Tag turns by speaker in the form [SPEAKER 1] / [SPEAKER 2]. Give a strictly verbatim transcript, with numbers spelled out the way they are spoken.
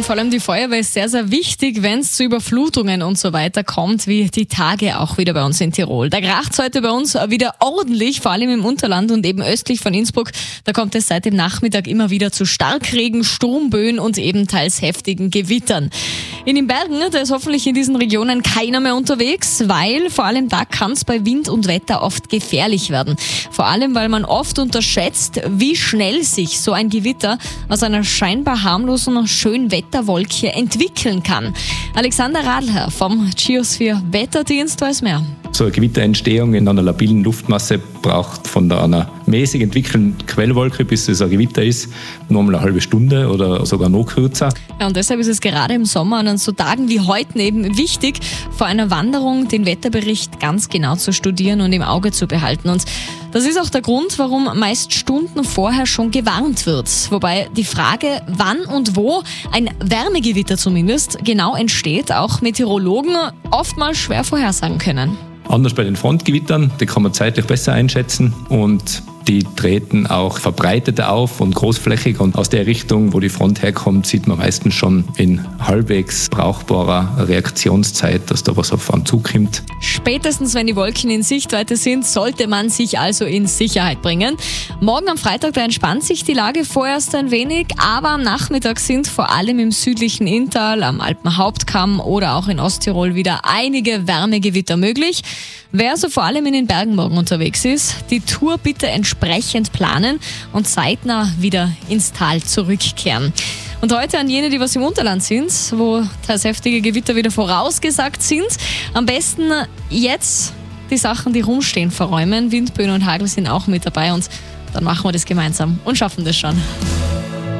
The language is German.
[SPEAKER 1] und vor allem die Feuerwehr ist sehr, sehr wichtig, wenn es zu Überflutungen und so weiter kommt, wie die Tage auch wieder bei uns in Tirol. Da kracht es heute bei uns wieder ordentlich, vor allem im Unterland und eben östlich von Innsbruck. Da kommt es seit dem Nachmittag immer wieder zu Starkregen, Sturmböen und eben teils heftigen Gewittern. In den Bergen, da ist hoffentlich in diesen Regionen keiner mehr unterwegs, weil vor allem da kann es bei Wind und Wetter oft gefährlich werden. Vor allem, weil man oft unterschätzt, wie schnell sich so ein Gewitter aus einer scheinbar harmlosen Schönwetterwolke entwickeln kann. Alexander Radler vom Geosphere Wetterdienst weiß mehr.
[SPEAKER 2] So eine Gewitterentstehung in einer labilen Luftmasse braucht von einer mäßig entwickelten Quellwolke, bis es ein Gewitter ist, nur mal eine halbe Stunde oder sogar noch kürzer.
[SPEAKER 1] Ja, und deshalb ist es gerade im Sommer und an so Tagen wie heute eben wichtig, vor einer Wanderung den Wetterbericht ganz genau zu studieren und im Auge zu behalten. Und das ist auch der Grund, warum meist Stunden vorher schon gewarnt wird. Wobei die Frage, wann und wo ein Wärmegewitter zumindest genau entsteht, auch Meteorologen oftmals schwer vorhersagen können.
[SPEAKER 2] Anders bei den Frontgewittern, die kann man zeitlich besser einschätzen und die treten auch verbreiteter auf und großflächig. Und aus der Richtung, wo die Front herkommt, sieht man meistens schon in halbwegs brauchbarer Reaktionszeit, dass da was auf einen zukommt.
[SPEAKER 1] Spätestens, wenn die Wolken in Sichtweite sind, sollte man sich also in Sicherheit bringen. Morgen am Freitag, da entspannt sich die Lage vorerst ein wenig, aber am Nachmittag sind vor allem im südlichen Inntal, am Alpenhauptkamm oder auch in Osttirol wieder einige Wärmegewitter möglich. Wer so vor allem in den Bergen morgen unterwegs ist, die Tour bitte entsprechend planen und zeitnah wieder ins Tal zurückkehren. Und heute an jene, die was im Unterland sind, wo teils heftige Gewitter wieder vorausgesagt sind, am besten jetzt die Sachen, die rumstehen, verräumen. Windböen und Hagel sind auch mit dabei und dann machen wir das gemeinsam und schaffen das schon.